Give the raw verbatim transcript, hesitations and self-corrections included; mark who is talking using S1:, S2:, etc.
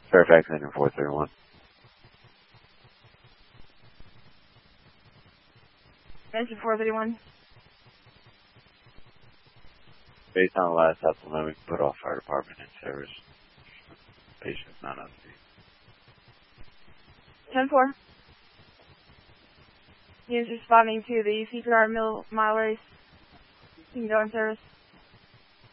S1: Fairfax Engine four thirty-one.
S2: Engine four thirty-one.
S1: Based on the last supplement, we can put all fire department in service. Patient's not on scene.
S2: ten four. Units responding to the C P R mil mile race. You can go in service.